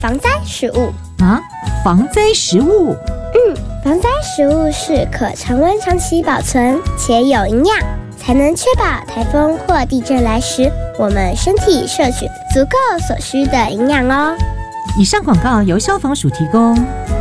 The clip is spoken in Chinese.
防灾食物啊，防灾食物。 防灾食物是可常温长期保存且有营养，才能确保台风或地震来时，我们身体摄取足够所需的营养哦。 以上广告由消防署提供。